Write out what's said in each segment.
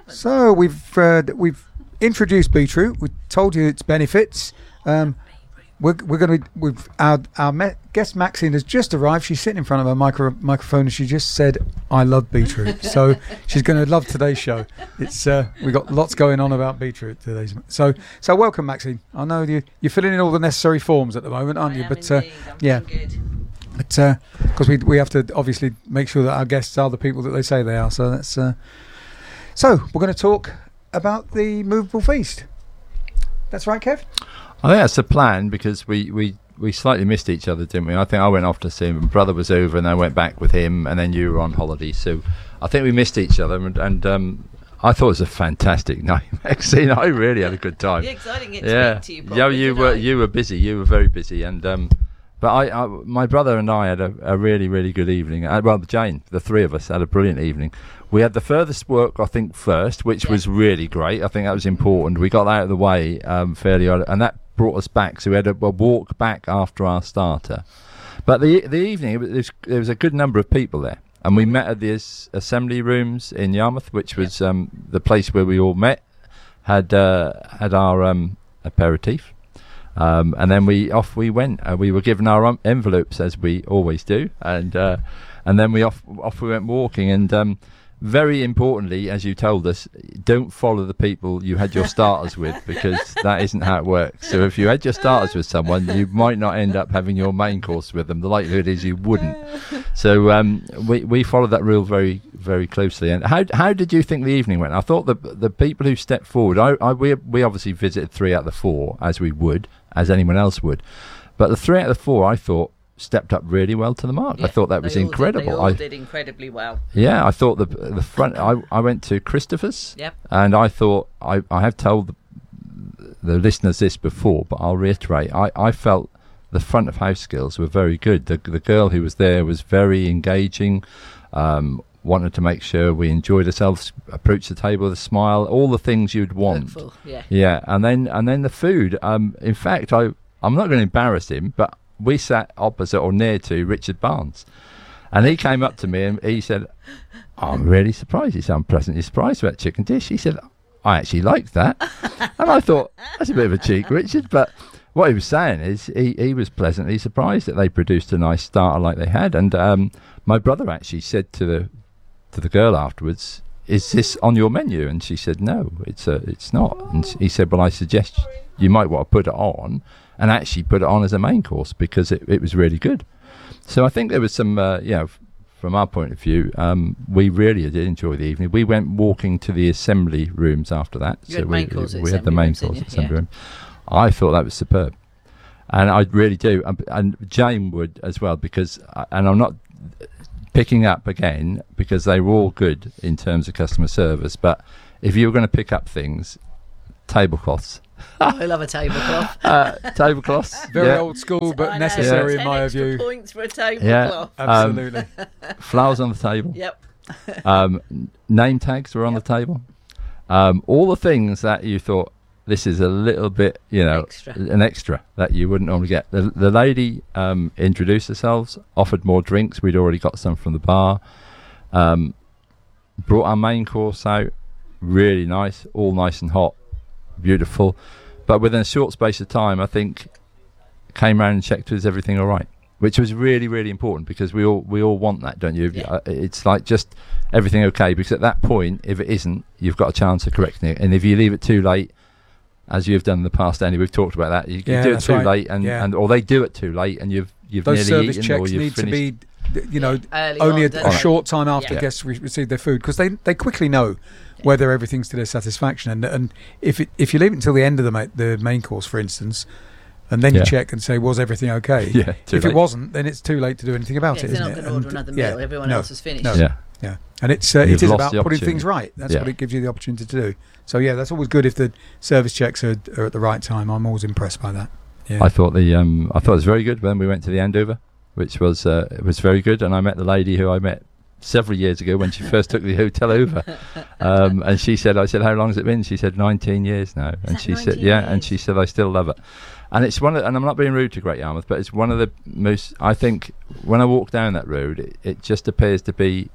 So we've introduced beetroot. We told you its benefits. We're going to. Our guest Maxine has just arrived. She's sitting in front of her microphone, and she just said, "I love beetroot." So she's going to love today's show. It's we got lots going on about beetroot today. So welcome, Maxine. I know you're filling in all the necessary forms at the moment, aren't you? But yeah. Good. But because we have to obviously make sure that our guests are the people that they say they are. So that's. So we're going to talk about the movable feast. That's right, Kev? I think that's the plan, because we slightly missed each other, didn't we? I think I went off to see him, and brother was over, and I went back with him, and then you were on holiday. So I think we missed each other, and I thought it was a fantastic night, Maxine. I really had a good time. Yeah, exciting to speak to you. Probably, you were busy. You were very busy, and but my brother and I had a really, really good evening. Well, Jane, the three of us had a brilliant evening. We had the furthest work, I think, first, which was really great. I think that was important. We got that out of the way fairly early, and that brought us back. So we had a walk back after our starter. But the evening, there was a good number of people there. And we met at the assembly rooms in Yarmouth, which was the place where we all met, had our aperitif. And then we went. We were given our envelopes, as we always do. And then we went walking. And very importantly, as you told us, don't follow the people you had your starters with, because that isn't how it works. So if you had your starters with someone, you might not end up having your main course with them. The likelihood is you wouldn't. So we followed that rule very, very closely. And how did you think the evening went? I thought the people who stepped forward, we obviously visited 3 out of the 4, as anyone else would. But the 3 out of the 4, I thought, stepped up really well to the mark. Yeah, I thought that was incredible. They all did incredibly well. Yeah, I thought the front. I went to Christopher's. Yep. And I thought I have told the listeners this before, but I'll reiterate. I felt the front of house skills were very good. The girl who was there was very engaging. Wanted to make sure we enjoyed ourselves. Approached the table with a smile. All the things you'd want. Hopeful, yeah. Yeah, and then the food. In fact, I'm not going to embarrass him, but we sat opposite or near to Richard Barnes, and he came up to me and he said, "I'm really surprised." He said, "I'm pleasantly surprised about chicken dish." He said, "I actually liked that." And I thought, that's a bit of a cheek, Richard. But what he was saying is he was pleasantly surprised that they produced a nice starter like they had. And my brother actually said to the girl afterwards, "Is this on your menu?" And she said, "No, it's not." And he said, "Well, I suggest you might want to put it on, and actually put it on as a main course, because it was really good." So I think there was some, from our point of view, we really did enjoy the evening. We went walking to the assembly rooms after that. We had the main course at assembly room. I thought that was superb. And I really do. And Jane would as well, because, and I'm not picking up again, because they were all good in terms of customer service, but if you were going to pick up things, tablecloths. I love a tablecloth. Tablecloths. Very old school, but necessary in my view. Points for a tablecloth. Yeah, absolutely. Flowers on the table. Yep. Name tags were on the table. All the things that you thought, this is a little bit, an extra that you wouldn't normally get. The lady introduced herself, offered more drinks. We'd already got some from the bar. Brought our main course out. Really nice. All nice and hot. Beautiful. But within a short space of time, I think, came round and checked, was everything all right? Which was really, really important, because we all want that, don't you? Yeah. It's like, just everything okay, because at that point, if it isn't, you've got a chance of correcting it. And if you leave it too late, as you've done in the past, Andy, we've talked about that. You do it too late, or they do it too late, and you've those nearly service eaten, checks or you've need finished. to be, only a short time after guests receive their food, because they quickly know whether everything's to their satisfaction. And if you leave it until the end of the main course, for instance, and then you check and say, was everything okay? Yeah, if it wasn't, then it's too late to do anything about it, isn't it? They're not going to order another meal. Everyone else has finished. No. Yeah. And it is about putting things right. That's what it gives you the opportunity to do. So that's always good if the service checks are at the right time. I'm always impressed by that. Yeah. I thought it was very good when we went to the Andover, which was very good. And I met the lady who I met several years ago when she first took the hotel over, and I said, "How long has it been?" She said, 19 years now. And she said, and she said, "I still love it." And it's and I'm not being rude to Great Yarmouth, but it's one of the most, I think, when I walk down that road, it just appears to be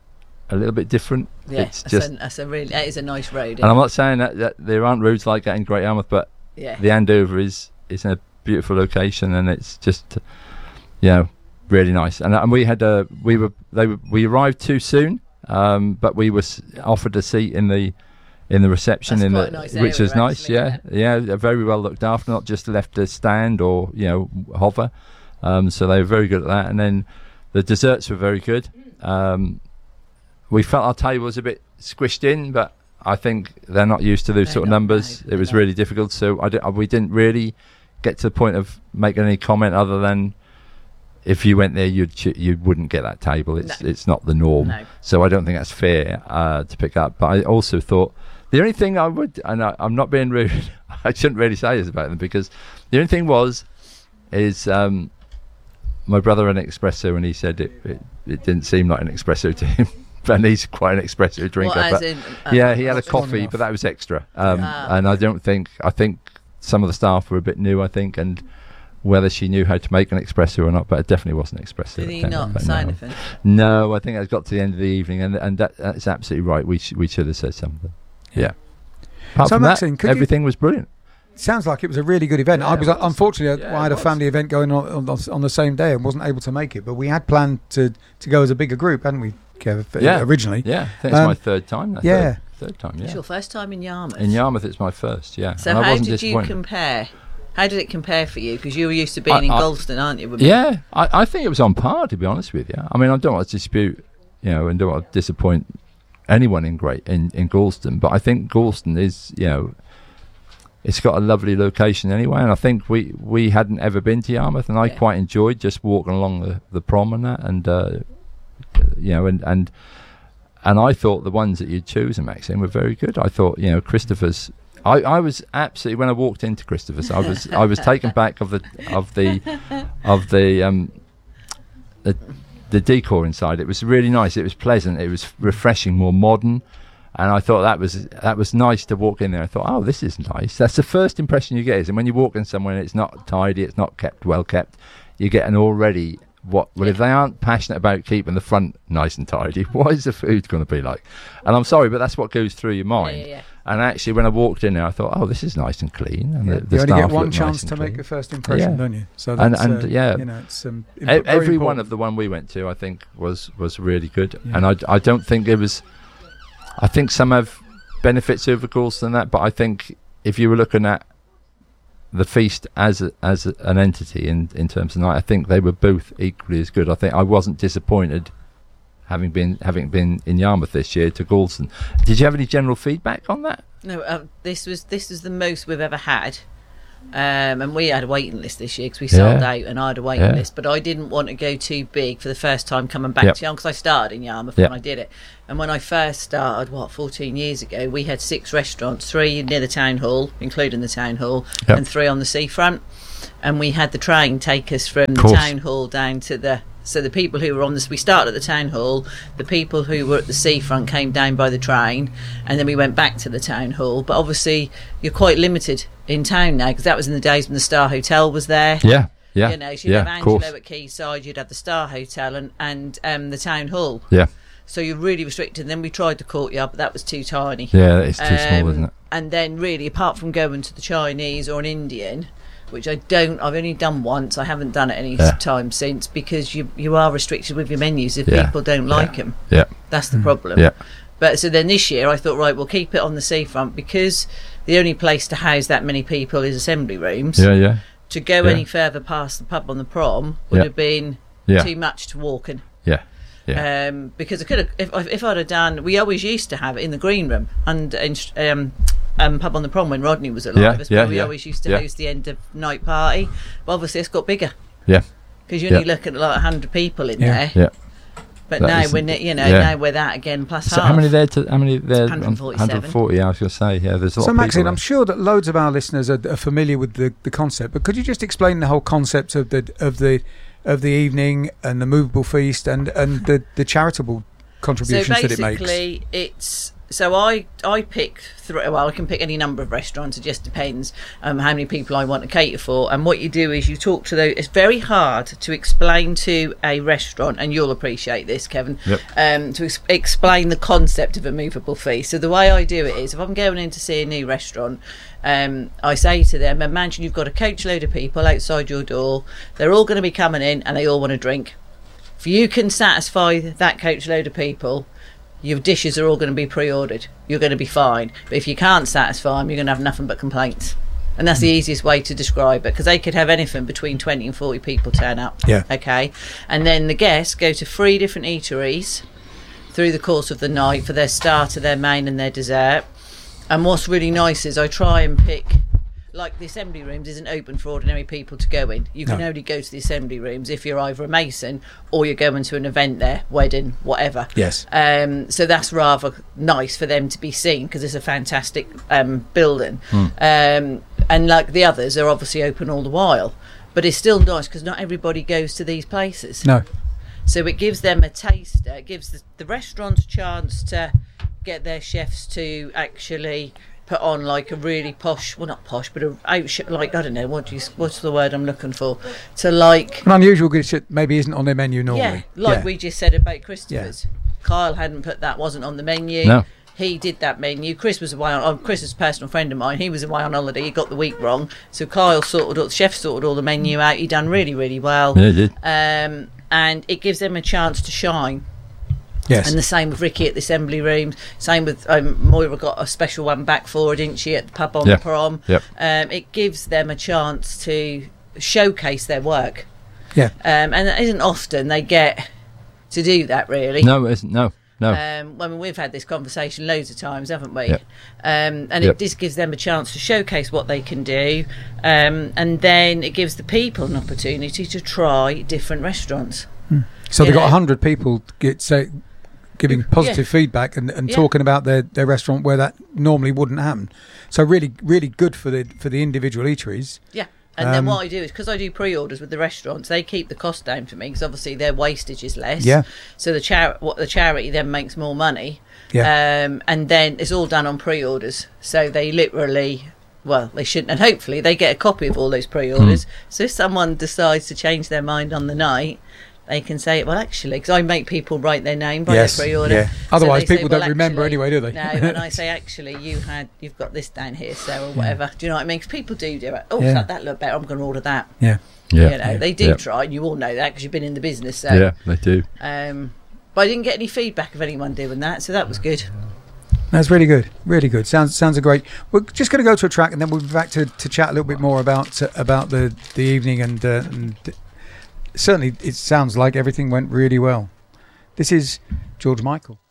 a little bit different. Yeah, it's just that is a nice road. And I'm not saying that there aren't roads like that in Great Yarmouth, but the Andover is in a beautiful location, and it's just really nice. And we had we arrived too soon, but we were offered a seat in the reception which was nice. Very well looked after, not just left a stand or hover. So they were very good at that. And then the desserts were very good. We felt our table was a bit squished in, but I think they're not used to those sort of numbers. It was really difficult, so we didn't really get to the point of making any comment other than if you went there, you wouldn't get that table. It's not the norm. No. So I don't think that's fair to pick up. But I also thought the only thing I would, and I'm not being rude, I shouldn't really say this about them, because the only thing is my brother had an espresso, and he said it didn't seem like an espresso to him. And he's quite an espresso drinker. He had a coffee, but that was extra. And I think some of the staff were a bit new, I think, and whether she knew how to make an espresso or not, but it definitely wasn't espresso. Did he not say anything? No, I think it got to the end of the evening, and that's absolutely right. We should have said something. Yeah. Apart from Maxine, that, everything was brilliant. Sounds like it was a really good event. Unfortunately, I had a family event going on the same day and wasn't able to make it, but we had planned to go as a bigger group, hadn't we, Kev, originally? Yeah, I think it's my third time. Third time, It's your first time in Yarmouth? In Yarmouth, it's my first, yeah. So how did you compare? How did it compare for you? Because you were used to being in Gorleston, aren't you? I think it was on par, to be honest with you. I mean, I don't want to dispute, and don't want to disappoint anyone in Gorleston, but I think Gorleston is, it's got a lovely location anyway, and I think we hadn't ever been to Yarmouth, and I quite enjoyed just walking along the prom and that, and and I thought the ones that you'd chosen, Maxine, were very good. I thought, Christopher's. I was absolutely, when I walked into Christopher's, I was taken back of the decor inside. It was really nice. It was pleasant. It was refreshing, more modern. And I thought that was nice to walk in there. I thought, oh, this is nice. That's the first impression you get, is, and when you walk in somewhere and it's not tidy, it's not well kept, you get an already if they aren't passionate about keeping the front nice and tidy, what is the food going to be like? And I'm sorry, but that's what goes through your mind. Yeah. And actually, when I walked in there, I thought, oh, this is nice and clean. And the you staff only get one chance nice to make a first impression, don't you? So that's, it's every one of the one we went to, I think, was really good. Yeah. And I don't think it was. I think some have benefits over Gorleston than that, but I think if you were looking at the feast as an entity in terms of night, I think they were both equally as good. I think I wasn't disappointed having been in Yarmouth this year to Gorleston. Did you have any general feedback on that? No, this was the most we've ever had. And we had a waiting list this year because we sold out, and I had a waiting list, but I didn't want to go too big for the first time coming back to Yarmouth, because I started in Yarmouth when I did it. And when I first started, 14 years ago, we had 6 restaurants, 3 near the town hall, including the town hall, and 3 on the seafront. And we had the train take us from the town hall down to the people who were on this, we started at the town hall, the people who were at the seafront came down by the train, and then we went back to the town hall. But obviously you're quite limited in town now, because that was in the days when the Star Hotel was there. So you'd have Angelo at Quayside, you'd have the Star Hotel and the town hall. So you're really restricted. And then we tried the courtyard, but that was too tiny. Yeah, it's too small, isn't it? And then really, apart from going to the Chinese or an Indian, which I've only done once, I haven't done it any time since, because you are restricted with your menus if people don't like them. That's the problem. But so then this year I thought, right, we'll keep it on the seafront, because the only place to house that many people is assembly rooms. To go any further past the pub on the prom would have been too much to walk in. Because I could have, if I'd have done, we always used to have it in the green room and pub on the prom when Rodney was alive. We always used to host the end of night party, but obviously it's got bigger. Because you're only looking at like 100 people in there. But that now now we're that again plus half. How many there? 147. 140. I was going to say, there's a lot. So of Maxine, I'm sure that loads of our listeners are familiar with the concept, but could you just explain the whole concept of the evening and the movable feast and the charitable contributions that it makes? So basically, it's So I pick I can pick any number of restaurants. It just depends how many people I want to cater for. And what you do is you talk to those. It's very hard to explain to a restaurant, and you'll appreciate this, Kevin. Yep. To explain the concept of a movable feast. So the way I do it is, if I'm going in to see a new restaurant, I say to them, imagine you've got a coach load of people outside your door. They're all going to be coming in, and they all want to drink. If you can satisfy that coach load of people, your dishes are all going to be pre-ordered. You're going to be fine. But if you can't satisfy them, you're going to have nothing but complaints. And that's the easiest way to describe it, because they could have anything between 20 and 40 people turn up. Yeah. Okay. And then the guests go to 3 different eateries through the course of the night for their starter, their main and their dessert. And what's really nice is I try and pick, like, the assembly rooms isn't open for ordinary people to go in. You can only go to the assembly rooms if you're either a mason or you're going to an event there, wedding, whatever. Yes. So that's rather nice for them to be seen, because it's a fantastic building. And like the others, are obviously open all the while. But it's still nice because not everybody goes to these places. No. So it gives them a taster. It gives the restaurants a chance to get their chefs to actually put on like a really posh, well, not posh, but like, I don't know, what's the word I'm looking for, to like an unusual dish that maybe isn't on their menu normally. We just said about Christopher's. Kyle wasn't on the menu. No. He did that menu. Chris was away on. Chris is a personal friend of mine. He was away on holiday. He got the week wrong. So Kyle chef sorted all the menu out. He done really, really well. Yeah, he did. And it gives them a chance to shine. Yes. And the same with Ricky at the assembly rooms. Same with Moira got a special one back for her, didn't she, at the pub on the prom. Yep. It gives them a chance to showcase their work. Yeah. And it isn't often they get to do that, really. No, it isn't. No. We've had this conversation loads of times, haven't we? Yep. It just gives them a chance to showcase what they can do. And then it gives the people an opportunity to try different restaurants. So they've got 100 people giving positive feedback and talking about their restaurant where that normally wouldn't happen. So really, really good for the individual eateries. Yeah. And then what I do is, because I do pre-orders with the restaurants, they keep the cost down for me, because obviously their wastage is less. Yeah. So the charity then makes more money. Yeah. And then it's all done on pre-orders. So they literally, well, they shouldn't, and hopefully they get a copy of all those pre-orders. So if someone decides to change their mind on the night, they can say, well, actually, because I make people write their name by their pre-order. Yeah. Otherwise, so people don't remember anyway, do they? No, and I say, actually, you've got this down here, so or whatever. Do you know what I mean? Because people do it. Oh, that looked better. I'm going to order that. Yeah. Yeah. They do try, and you all know that because you've been in the business. So. Yeah, they do. But I didn't get any feedback of anyone doing that, so that was good. That's really good. Really good. Sounds a great. We're just going to go to a track, and then we'll be back to chat a little bit more about the evening and certainly it sounds like everything went really well. This is George Michael.